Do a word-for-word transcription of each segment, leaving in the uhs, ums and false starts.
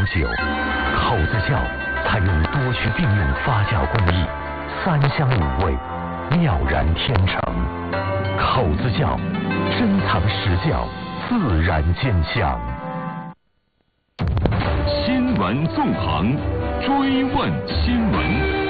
酒，口子窖采用多区并用发酵工艺，三香五味，妙然天成。口子窖珍藏实窖，自然见香。 新闻纵横，追问新闻。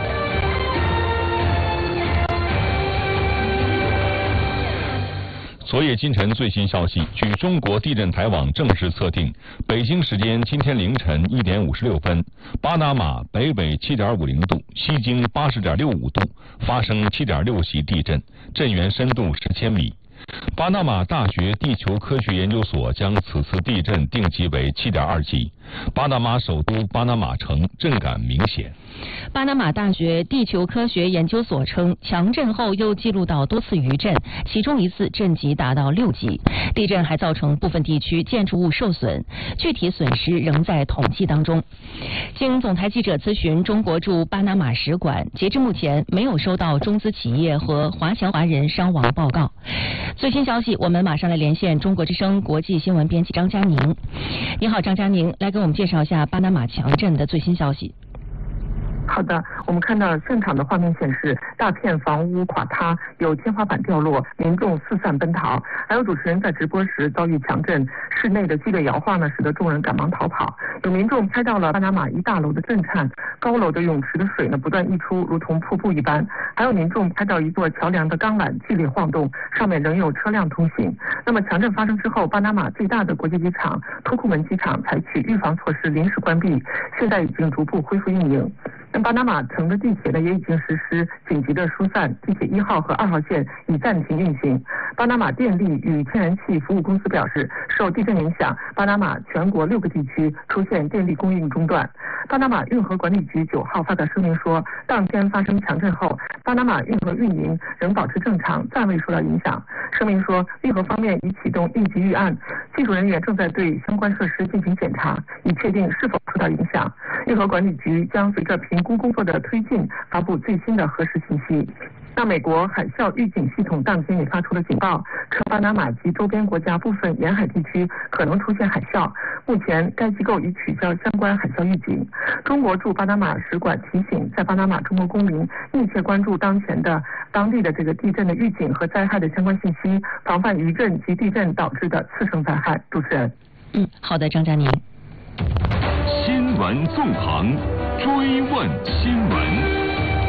昨夜今晨最新消息，据中国地震台网正式测定，北京时间今天凌晨一点五十六分，巴拿马北纬七点五零度，西经八十点六五度，发生七点六级地震，震源深度十千米。巴拿马大学地球科学研究所将此次地震定级为七点二级。巴拿马首都巴拿马城震感明显。 巴拿马大学地球科学研究所称，强震后又记录到多次余震，其中一次震级达到六级。地震还造成部分地区建筑物受损，具体损失仍在统计当中。经总台记者咨询中国驻巴拿马使馆，截至目前没有收到中资企业和华侨华人伤亡报告。最新消息，我们马上来连线中国之声国际新闻编辑张佳宁。你好，张佳宁，来给我们介绍一下巴拿马强震的最新消息。 好的，我们看到现场的画面显示，大片房屋垮塌，有天花板掉落，民众四散奔逃。还有主持人在直播时遭遇强震，室内的剧烈摇晃呢，使得众人赶忙逃跑。有民众拍到了巴拿马一大楼的震颤，高楼的泳池的水呢不断溢出，如同瀑布一般。还有民众拍到一座桥梁的钢缆剧烈晃动，上面仍有车辆通行。那么强震发生之后，巴拿马最大的国际机场托库门机场采取预防措施，临时关闭，现在已经逐步恢复运营。那巴拿马城的地铁呢也已经实施紧急的疏散，地铁一号和二号线已暂停运行。巴拿马电力与天然气服务公司表示，受地震影响，巴拿马全国六个地区出现电力供应中断。巴拿马运河管理局九号发表声明说，当天发生强震后，巴拿马运河运营仍保持正常，暂未受到影响。声明说，运河方面已启动应急预案，技术人员正在对相关设施进行检查，以确定是否受到影响。运河管理局将随着评估工作的推进，发布最新的核实信息。那美国海啸预警系统当天也发出了警报，称巴拿马及周边国家部分沿海地区可能出现海啸。目前该机构已取消相关海啸预警。中国驻巴拿马使馆提醒，在巴拿马中国公民密切关注当前的当地的这个地震的预警和灾害的相关信息，防范余震及地震导致的次生灾害。主持人。 嗯，好的，张佳宁。 新闻纵横，追问新闻。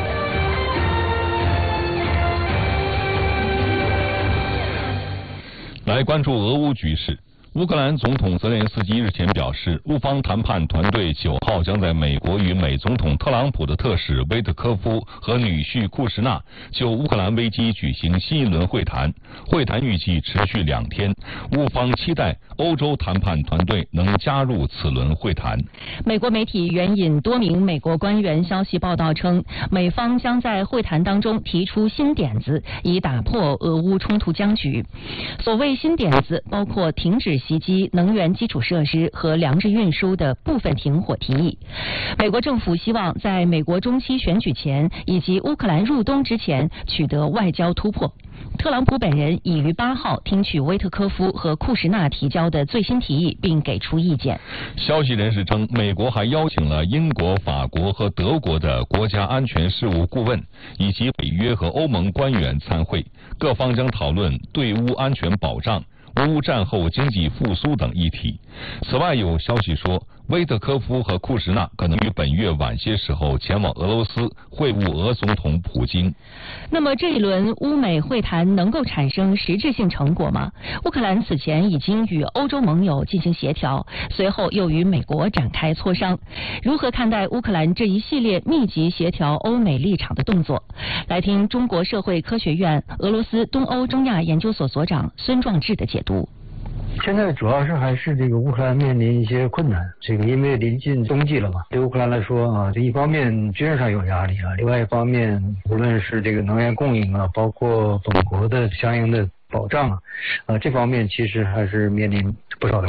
来关注俄乌局势。乌克兰总统泽连斯基日前表示，乌方谈判团队九号将在美国与美总统特朗普的特使威特科夫和女婿库什纳就乌克兰危机举行新一轮会谈，会谈预计持续两天。乌方期待欧洲谈判团队能加入此轮会谈。 美国媒体援引多名美国官员消息报道称，美方将在会谈当中提出新点子，以打破俄乌冲突僵局。所谓新点子包括停止袭击能源基础设施和粮食运输的部分停火提议。美国政府希望在美国中期选举前以及乌克兰入冬之前取得外交突破。特朗普本人已于八号听取威特科夫和库什纳提交的最新提议，并给出意见。 消息人士称，美国还邀请了英国、法国和德国的国家安全事务顾问以及北约和欧盟官员参会，各方将讨论对乌安全保障、乌战后经济复苏等议题。此外，有消息说，威特科夫和库什纳可能于本月晚些时候前往俄罗斯会晤俄总统普京。 那么这一轮乌美会谈能够产生实质性成果吗？乌克兰此前已经与欧洲盟友进行协调，随后又与美国展开磋商。如何看待乌克兰这一系列密集协调欧美立场的动作？来听中国社会科学院俄罗斯东欧中亚研究所所长孙壮志的解读。 现在主要是还是这个乌克兰面临一些困难，这个因为临近冬季了嘛，对乌克兰来说啊，这一方面军事上有压力啊，另外一方面无论是这个能源供应啊，包括本国的相应的保障啊，啊这方面其实还是面临不少的困难。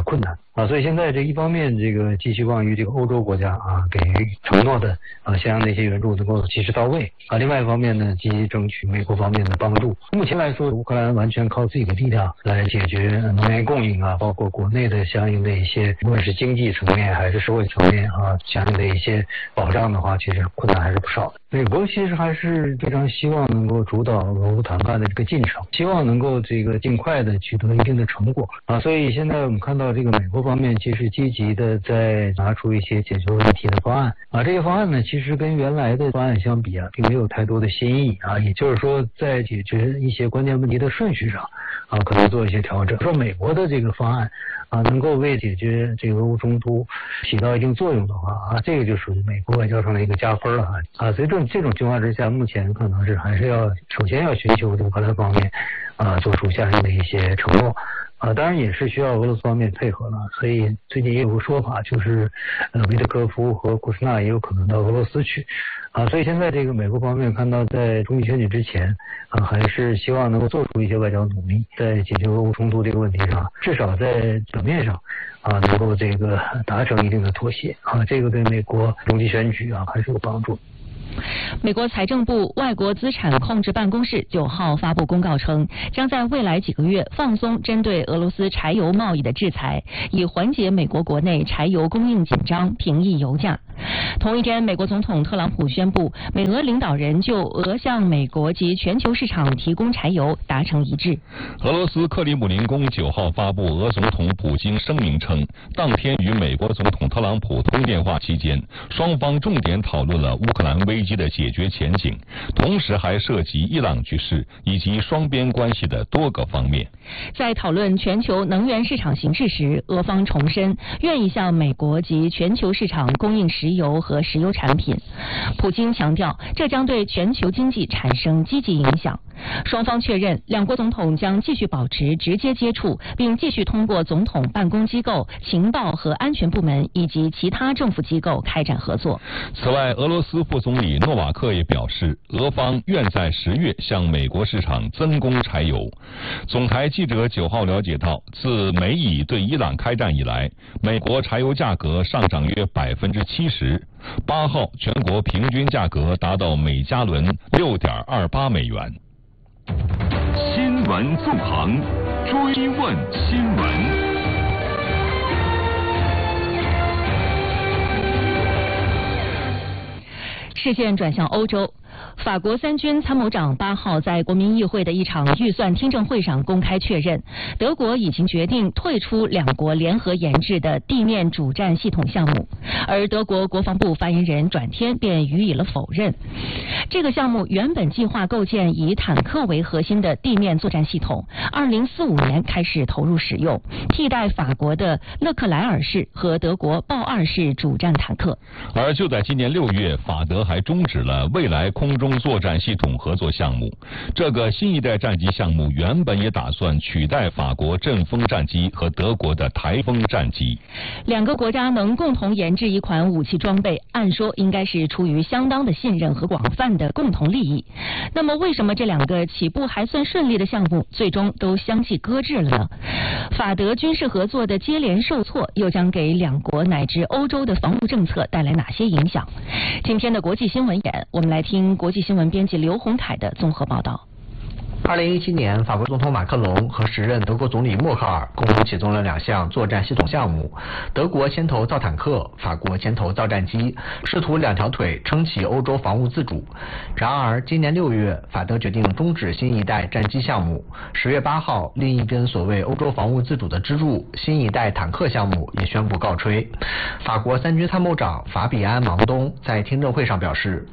啊，所以现在这一方面这个寄希望于这个欧洲国家啊给承诺的啊相应的一些援助能够及时到位啊，另外一方面呢积极争取美国方面的帮助。目前来说，乌克兰完全靠自己的力量来解决能源供应啊，包括国内的相应的一些无论是经济层面还是社会层面啊相应的一些保障的话，其实困难还是不少的。美国其实还是非常希望能够主导俄乌谈判的这个进程，希望能够这个尽快的取得一定的成果啊，所以现在我们看到这个美国方面其实积极的在拿出一些解决问题的方案啊，这个方案呢其实跟原来的方案相比啊，并没有太多的新意啊，也就是说在解决一些关键问题的顺序上啊，可能做一些调整。说美国的这个方案啊，能够为解决这个俄乌冲突起到一定作用的话啊，这个就属于美国外交上的一个加分了啊啊，所以这种这种情况之下，目前可能是还是要首先要寻求乌克兰方面啊做出相应的一些承诺。啊，当然也是需要俄罗斯方面配合了，所以最近也有个说法，就是呃，维特科夫和库什纳也有可能到俄罗斯去，啊，所以现在这个美国方面看到在中期选举之前，啊，还是希望能够做出一些外交努力，在解决俄乌冲突这个问题上，至少在表面上，啊，能够这个达成一定的妥协，啊，这个对美国中期选举啊还是有帮助。 美国财政部外国资产控制办公室九号发布公告称，将在未来几个月放松针对俄罗斯柴油贸易的制裁，以缓解美国国内柴油供应紧张，平抑油价。同一天，美国总统特朗普宣布，美俄领导人就俄向美国及全球市场提供柴油达成一致。 俄罗斯克里姆林宫九号发布俄总统普京声明称，当天与美国总统特朗普通电话期间，双方重点讨论了乌克兰危机的解决前景，同时还涉及伊朗局势以及双边关系的多个方面。 在讨论全球能源市场形势时，俄方重申愿意向美国及全球市场供应石油和石油产品。普京强调，这将对全球经济产生积极影响。双方确认，两国总统将继续保持直接接触，并继续通过总统办公机构、情报和安全部门以及其他政府机构开展合作。 此外，俄罗斯副总理诺瓦克也表示，俄方愿在十月向美国市场增供柴油。总台记者九号了解到，自美以对伊朗开战以来，美国柴油价格上涨约百分之七十。八号全国平均价格达到每加仑六点二八美元。 新闻纵横，追问新闻。 视线转向欧洲。法国三军参谋长八号在国民议会的一场预算听证会上公开确认，德国已经决定退出两国联合研制的地面主战系统项目，而德国国防部发言人转天便予以了否认。这个项目原本计划构建以坦克为核心的地面作战系统，二零四五年开始投入使用，替代法国的勒克莱尔式和德国豹二式主战坦克。 而就在今年六月，法德还终止了未来空中作战系统合作项目。这个新一代战机项目原本也打算取代法国阵风战机和德国的台风战机。 两个国家能共同研制一款武器装备，按说应该是出于相当的信任和广泛的共同利益。那么为什么这两个起步还算顺利的项目最终都相继搁置了呢？法德军事合作的接连受挫，又将给两国乃至欧洲的防务政策带来哪些影响？今天的国际新闻眼，我们来听国际新闻编辑刘洪凯的综合报道。 二零一七年，法国总统马克龙和时任德国总理默克尔共同启动了两项作战系统项目，德国牵头造坦克，法国牵头造战机，试图两条腿撑起欧洲防务自主。然而，今年六月，法德决定终止新一代战机项目。十月八号，另一根所谓欧洲防务自主的支柱——新一代坦克项目也宣布告吹。法国三军参谋长法比安·芒东在听证会上表示：“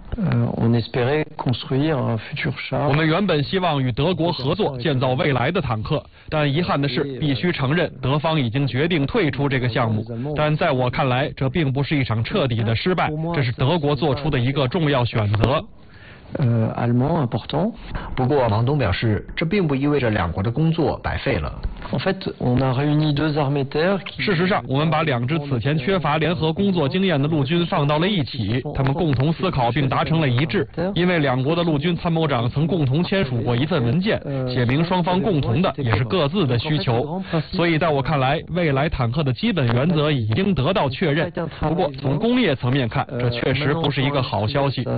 我们原本希望与德国合作建造未来的坦克，但遗憾的是，必须承认德方已经决定退出这个项目。但在我看来，这并不是一场彻底的失败，这是德国做出的一个重要选择。” 呃 allemand important。 不过王东表示，这并不意味着两国的工作白费了。 En fait, on a réuni deux armées terre. 事实上，我们把两支此前缺乏联合工作经验的陆军放到了一起，他们共同思考并达成了一致。因为两国的陆军参谋长曾共同签署过一份文件，写明双方共同的也是各自的需求。所以在我看来，未来坦克的基本原则已经得到确认。不过从工业层面看，这确实不是一个好消息。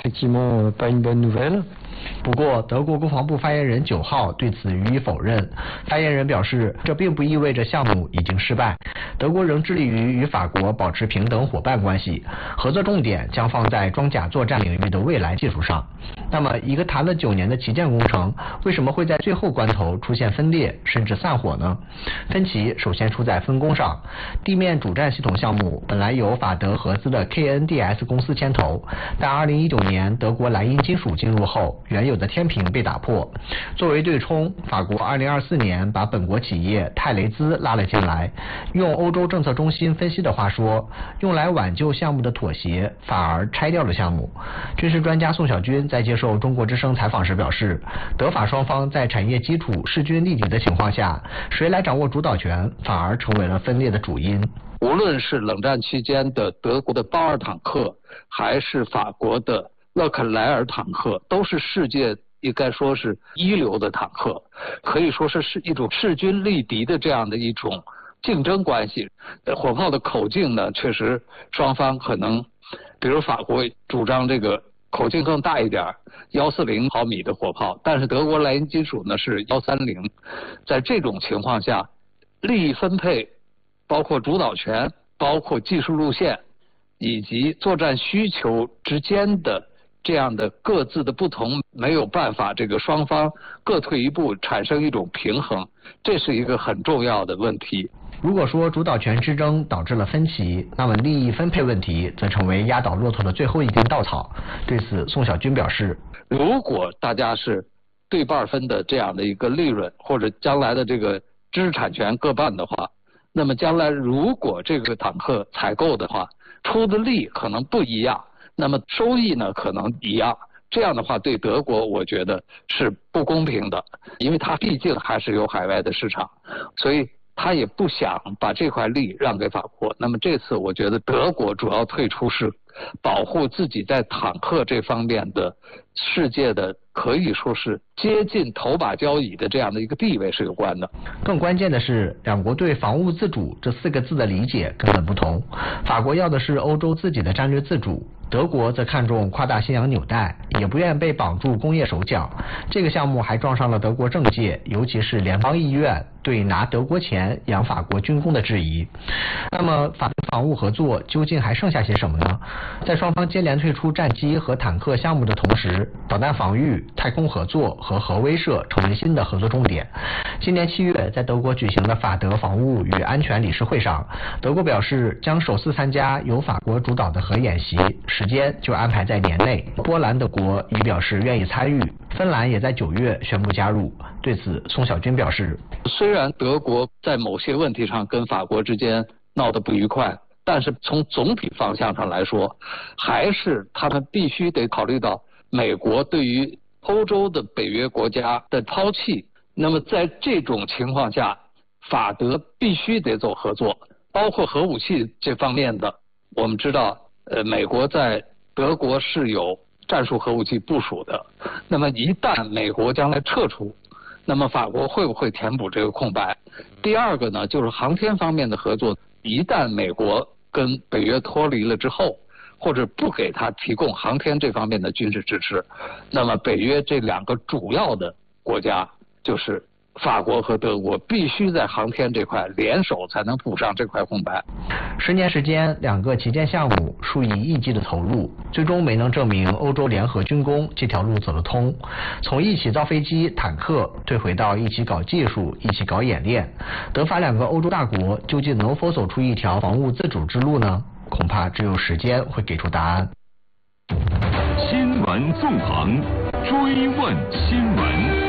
不过，德国国防部发言人九号对此予以否认。发言人表示，这并不意味着项目已经失败。德国仍致力于与法国保持平等伙伴关系，合作重点将放在装甲作战领域的未来技术上。那么，一个谈了九年的旗舰工程，为什么会在最后关头出现分裂甚至散伙呢？分歧首先出在分工上。地面主战系统项目本来由法德合资的 K N D S 公司牵头，但二零一九年德国莱茵金属进入后，原有的天平被打破。作为对冲，法国二零二四年把本国企业泰雷兹拉了进来。用欧洲政策中心分析的话说，用来挽救项目的妥协，反而拆掉了项目。军事专家宋小军在接受中国之声采访时表示，德法双方在产业基础势均力敌的情况下，谁来掌握主导权，反而成为了分裂的主因。 无论是冷战期间的德国的豹二坦克，还是法国的勒克莱尔坦克，都是世界应该说是一流的坦克，可以说是是一种势均力敌的这样的一种竞争关系。火炮的口径呢，确实双方可能，比如法国主张这个口径更大一点，幺四零毫米的火炮，但是德国莱茵金属呢是幺三零。在这种情况下，利益分配，包括主导权，包括技术路线，以及作战需求之间的这样的各自的不同，没有办法这个双方各退一步，产生一种平衡，这是一个很重要的问题。 如果说主导权之争导致了分歧，那么利益分配问题则成为压倒骆驼的最后一根稻草。对此，宋小军表示， 如果大家是对半分的这样的一个利润，或者将来的这个知识产权各半的话，那么将来如果这个坦克采购的话，出的力可能不一样，那么收益呢可能一样。这样的话对德国我觉得是不公平的，因为它毕竟还是有海外的市场，所以他也不想把这块利让给法国。那么这次我觉得德国主要退出是保护自己在坦克这方面的世界的可以说是接近头把交椅的这样的一个地位是有关的。 更关键的是，两国对防务自主这四个字的理解根本不同。法国要的是欧洲自己的战略自主，德国则看重夸大信仰纽带，也不愿被绑住工业手脚。这个项目还撞上了德国政界，尤其是联邦议院对拿德国钱养法国军工的质疑。那么法德防务合作究竟还剩下些什么呢？在双方接连退出战机和坦克项目的同时，导弹防御、太空合作和核威慑成为新的合作重点。今年七月，在德国举行的法德防务与安全理事会上，德国表示将首次参加由法国主导的核演习，时间就安排在年内。波兰、德国已表示愿意参与，芬兰也在九月宣布加入。对此，宋小军表示， 虽然德国在某些问题上跟法国之间闹得不愉快，但是从总体方向上来说，还是他们必须得考虑到美国对于欧洲的北约国家的抛弃。那么在这种情况下，法德必须得走合作，包括核武器这方面的。我们知道，呃，美国在德国是有战术核武器部署的。那么一旦美国将来撤出，那么法国会不会填补这个空白？第二个呢，就是航天方面的合作。一旦美国跟北约脱离了之后，或者不给他提供航天这方面的军事支持，那么北约这两个主要的国家，就是法国和德国，必须在航天这块联手才能补上这块空白。 十年时间，两个旗舰项目数以亿计的投入，最终没能证明欧洲联合军工这条路走得通。从一起造飞机、坦克退回到一起搞技术、一起搞演练，德法两个欧洲大国究竟能否走出一条防务自主之路呢？恐怕只有时间会给出答案。 新闻纵横，追问新闻。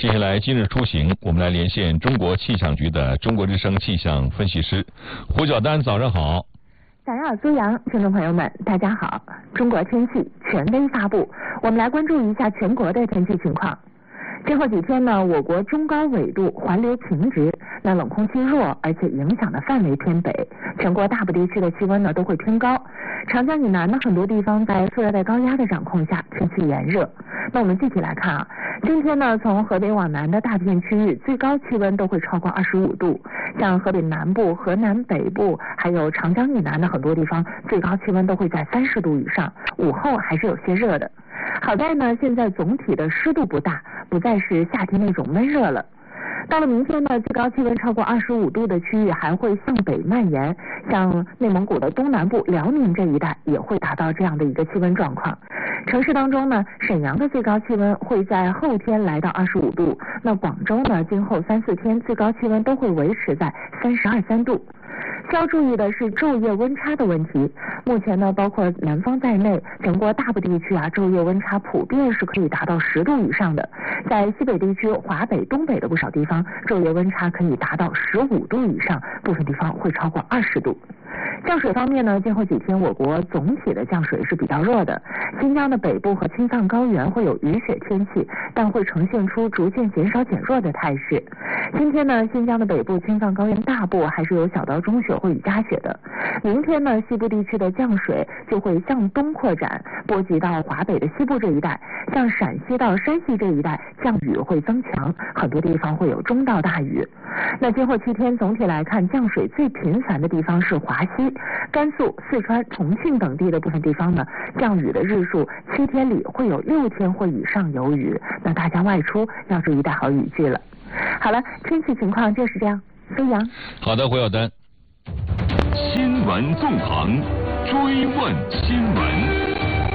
接下来今日出行，我们来连线中国气象局的中国之声气象分析师胡晓丹，早上好。 早上好，苏阳，听众朋友们，大家好。中国天气权威发布，我们来关注一下全国的天气情况。最后几天呢，我国中高纬度环流平直，那冷空气弱，而且影响的范围偏北，全国大部地区的气温呢都会偏高。长江以南呢，很多地方在副热带高压的掌控下，天气炎热。那我们具体来看啊，今天呢，从河北往南的大片区域，最高气温都会超过二十五度，像河北南部、河南北部，还有长江以南的很多地方，最高气温都会在三十度以上，午后还是有些热的。好在呢，现在总体的湿度不大，不再是夏天那种闷热了。到了明天呢，最高气温超过二十五度的区域还会向北蔓延，像内蒙古的东南部、辽宁这一带也会达到这样的一个气温状况。城市当中呢，沈阳的最高气温会在后天来到二十五度，那广州呢，今后三四天最高气温都会维持在三十二三度。需要注意的是昼夜温差的问题。目前呢，包括南方在内，全国大部地区啊，昼夜温差普遍是可以达到十度以上的。在西北地区、华北、东北的不少地方，昼夜温差可以达到十五度以上，部分地方会超过二十度。降水方面呢，今后几天我国总体的降水是比较弱的。新疆的北部和青藏高原会有雨雪天气，但会呈现出逐渐减少减弱的态势。今天呢，新疆的北部、青藏高原大部还是有小到中雪或雨夹雪的。明天呢，西部地区的降水就会向东扩展，波及到华北的西部这一带，向陕西到山西这一带降雨会增强，很多地方会有中到大雨。那今后七天总体来看，降水最频繁的地方是华西、甘肃、四川、重庆等地的部分地方呢，降雨的日数七天里会有六天或以上有雨，那大家外出要注意带好雨具了。好了，天气情况就是这样。飞扬。 好的，胡晓丹。 新闻纵横，追问新闻。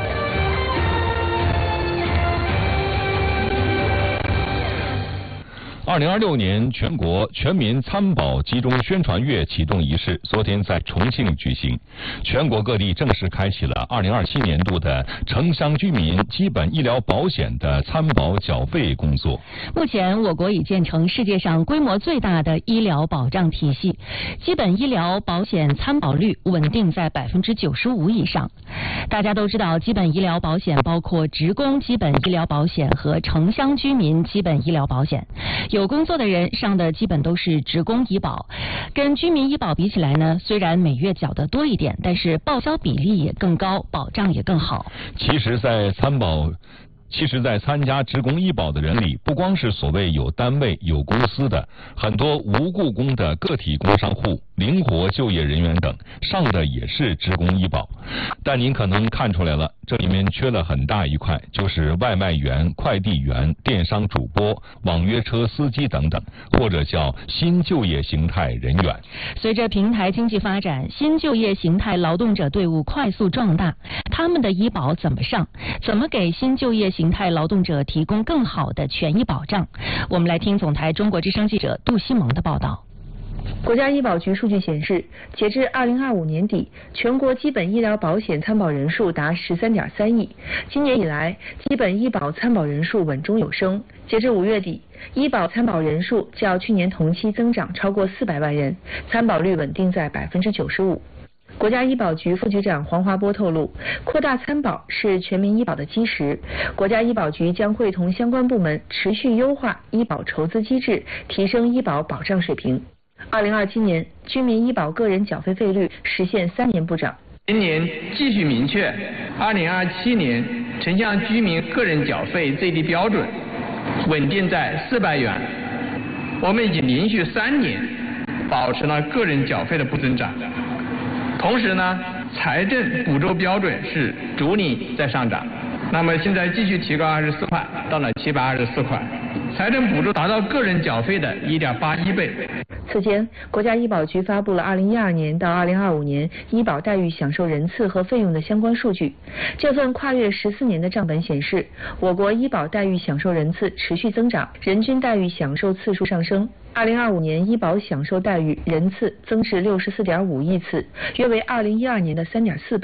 二零二六年全国全民参保集中宣传月启动仪式昨天在重庆举行，全国各地正式开启了二零二七年度的城乡居民基本医疗保险的参保缴费工作。 目前，我国已建成世界上规模最大的医疗保障体系，基本医疗保险参保率稳定在百分之九十五以上。大家都知道，基本医疗保险包括职工基本医疗保险和城乡居民基本医疗保险。有工作的人上的基本都是职工医保，跟居民医保比起来呢，虽然每月缴的多一点，但是报销比例也更高，保障也更好。 其实，在参保。其实，在参加职工医保的人里，不光是所谓有单位、有公司的，很多无雇工的个体工商户、灵活就业人员等，上的也是职工医保。但您可能看出来了，这里面缺了很大一块，就是外卖员、快递员、电商主播、网约车司机等等，或者叫新就业形态人员。 随着平台经济发展，新就业形态劳动者队伍快速壮大，他们的医保怎么上？怎么给新就业形态劳动者提供更好的权益保障？我们来听总台中国之声记者杜西蒙的报道。 国家医保局数据显示，截至二零二五年底，全国基本医疗保险参保人数达十三点三亿。今年以来，基本医保参保人数稳中有升。截至五月底，医保参保人数较去年同期增长超过四百万人，参保率稳定在百分之九十五。国家医保局副局长黄华波透露，扩大参保是全民医保的基石。国家医保局将会同相关部门持续优化医保筹资机制，提升医保保障水平。二零二七年，居民医保个人缴费费率实现三年不涨。 今年继续明确，二零二七年城乡居民个人缴费最低标准稳定在四百元。我们已经连续三年保持了个人缴费的不增长。同时呢，财政补助标准是逐年在上涨，那么现在继续提高二十四块，到了七百二十四块，财政补助达到个人缴费的一点八一倍。 此前，国家医保局发布了二零一二年到二零二五年医保待遇享受人次和费用的相关数据。这份跨越十四年的账本显示，我国医保待遇享受人次持续增长，人均待遇享受次数上升。二零二五年医保享受待遇人次增至六十四点五亿次，约为二零一二年的三点四倍。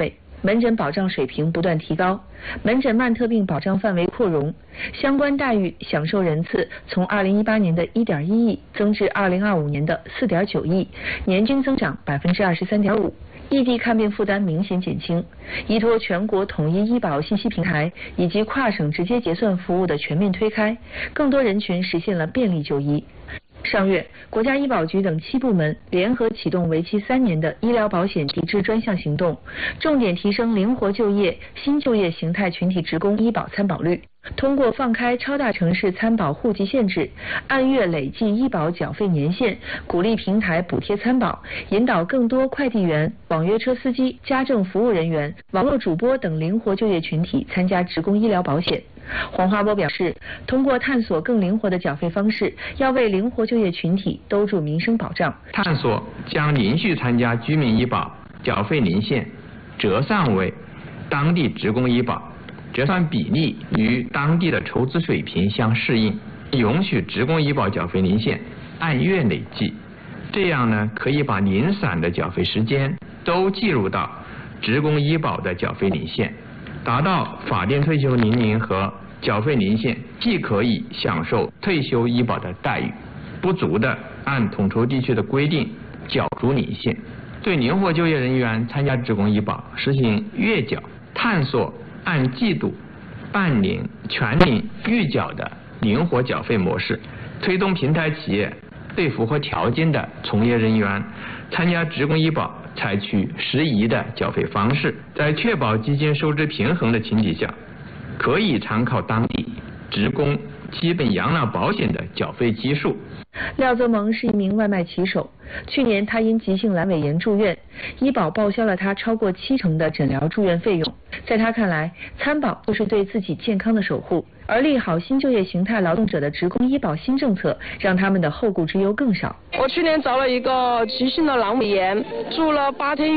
门诊保障水平不断提高，门诊慢特病保障范围扩容，相关待遇享受人次从二零一八年的一点一亿增至二零二五年的四点九亿，年均增长百分之二十三点五。异地看病负担明显减轻，依托全国统一医保信息平台以及跨省直接结算服务的全面推开，更多人群实现了便利就医。上月，国家医保局等七部门联合启动为期三年的医疗保险抵制专项行动，重点提升灵活就业、新就业形态群体职工医保参保率。通过放开超大城市参保户籍限制，按月累计医保缴费年限，鼓励平台补贴参保，引导更多快递员、网约车司机、家政服务人员、网络主播等灵活就业群体参加职工医疗保险。黄华波表示，通过探索更灵活的缴费方式，要为灵活就业群体兜住民生保障。 探索将连续参加居民医保缴费年限折算为当地职工医保，折算比例与当地的筹资水平相适应，允许职工医保缴费年限按月累计，这样呢可以把零散的缴费时间都计入到职工医保的缴费年限，达到法定退休年龄和缴费年限既可以享受退休医保的待遇，不足的按统筹地区的规定缴足年限。对灵活就业人员参加职工医保实行月缴，探索按季度、半年、全年预缴的灵活缴费模式，推动平台企业对符合条件的从业人员参加职工医保采取适宜的缴费方式，在确保基金收支平衡的前提下，可以参考当地职工基本养老保险的缴费基数。 廖泽蒙是一名外卖骑手，去年他因急性阑尾炎住院，医保报销了他超过七成的诊疗住院费用。在他看来，参保就是对自己健康的守护，而利好新就业形态劳动者的职工医保新政策，让他们的后顾之忧更少。 我去年找了一个急性的阑尾炎，住了八天